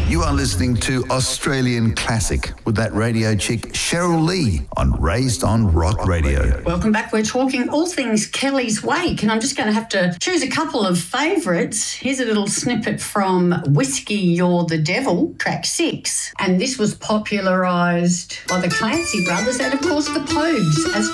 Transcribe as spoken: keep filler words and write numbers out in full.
You are listening to Australian Classic with that radio chick Cheryl Lee on Raised on Rock Radio. Welcome back. We're talking all things Kelly's Wake, and I'm just going to have to choose a couple of favourites. Here's a little snippet from Whiskey You're the Devil, track six, and this was popularised by the Clancy Brothers and, of course, the Pogues as